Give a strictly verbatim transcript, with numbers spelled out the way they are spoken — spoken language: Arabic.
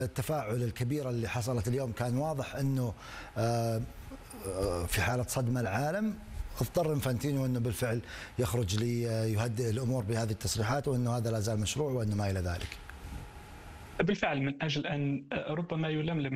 التفاعل الكبيرة اللي حصلت اليوم كان واضح أنه في حالة صدمة العالم، اضطر انفانتينو أنه بالفعل يخرج ليهدئ الأمور بهذه التصريحات، وأنه هذا لا زال مشروع وأنه ما إلى ذلك. بالفعل من أجل أن ربما يلملم